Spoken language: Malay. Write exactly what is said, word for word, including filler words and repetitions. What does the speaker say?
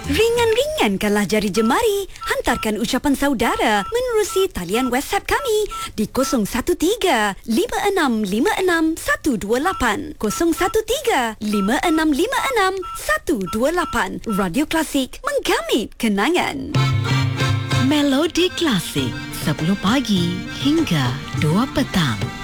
Ringan-ringankanlah jari jemari. Hantarkan ucapan saudara menerusi talian WhatsApp kami di kosong satu tiga lima enam lima enam satu dua lapan kosong satu tiga lima enam lima enam satu dua lapan. Radio Klasik, menggamit kenangan. Melodi Klasik, sepuluh pagi hingga dua petang.